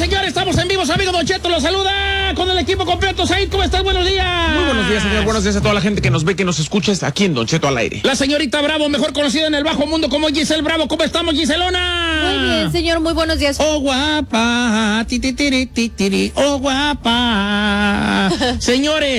señores, estamos en vivo. Su amigo Don Cheto los saluda con el equipo completo. Said, ¿cómo estás? Buenos días. Muy buenos días, señor. Buenos días a toda la gente que nos ve, que nos escucha aquí en Don Cheto al aire. La señorita Bravo, mejor conocida en el bajo mundo como Giselle Bravo. ¿Cómo estamos, Giselona? Muy bien, señor. Muy buenos días. Oh, guapa. Oh, guapa. Señores.